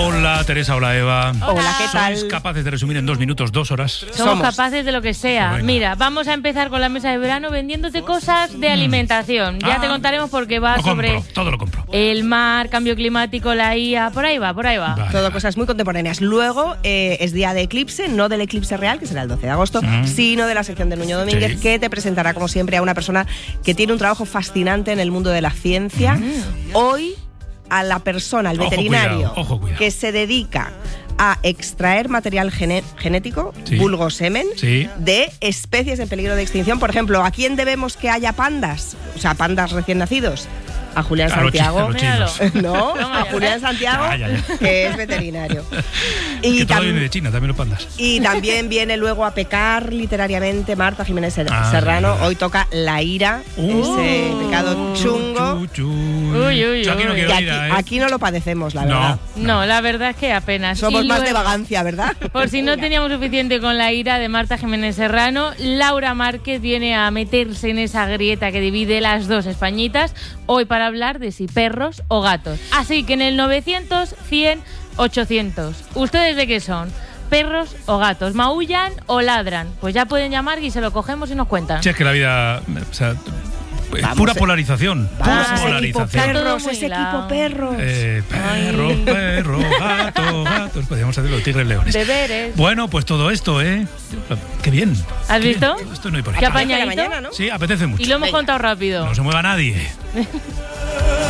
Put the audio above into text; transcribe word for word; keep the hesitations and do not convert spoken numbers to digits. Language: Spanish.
Hola Teresa, hola Eva. Hola, ¿qué tal? ¿Sois capaces de resumir en dos minutos, dos horas? Somos, Somos capaces de lo que sea. Venga. Mira, vamos a empezar con la mesa de verano vendiéndote cosas de alimentación. Ya Ah, te contaremos porque va Lo sobre compro, todo lo compro. el mar, cambio climático, la I A, por ahí va, por ahí va. Vale. Todo cosas muy contemporáneas. Luego eh, es día de eclipse, no del eclipse real, que será el doce de agosto, Mm. sino de la sección de Nuño Domínguez, Sí. que te presentará, como siempre, a una persona que tiene un trabajo fascinante en el mundo de la ciencia. Hoy, a la persona, al Ojo, veterinario, cuidado, ojo, cuidado. que se dedica a extraer material gene- genético, Sí. vulgo semen, Sí. de especies en peligro de extinción. Por ejemplo, ¿a quién debemos que haya pandas? O sea, pandas recién nacidos. A Julián A los chi- Santiago. a los chinos. No, Toma a ya. Julián Santiago, Ya, ya, ya. que es veterinario. Y que todo tam- viene de China, también los pandas. y también viene luego a pecar literariamente Marta Jiménez Ser- Ah, Serrano. verdad. Hoy toca la ira, Uh. ese pecado chungo. Chu, chu. Uy, uy, Yo aquí no uy. quiero Que aquí, ira, ¿eh? aquí no lo padecemos, la No. verdad. No, la verdad es que apenas. Somos Y más de luego, vagancia, ¿verdad? Por si no teníamos suficiente con la ira de Marta Jiménez Serrano, Laura Márquez viene a meterse en esa grieta que divide las dos Españitas, hoy para hablar de si perros o gatos. Así que en el novecientos, cien, ochocientos. ¿Ustedes de qué son? ¿Perros o gatos? ¿Maullan o ladran? Pues ya pueden llamar y se lo cogemos y nos cuentan. Si es que la vida, o sea, es Vamos, pura eh. polarización. Vamos, Pura ese equipo polarización. Todo perros, muy ese lao. equipo perros. Eh, perro, perro, gato, gatos. Podríamos hacer los tigres leones. Deberes. Bueno, pues todo esto, ¿eh? Qué bien. ¿Has Qué visto? bien. Esto no hay por Qué aquí. Parece la apañadito. mañana, ¿no? Sí, apetece mucho. Y lo hemos Venga. contado rápido. No se mueva nadie.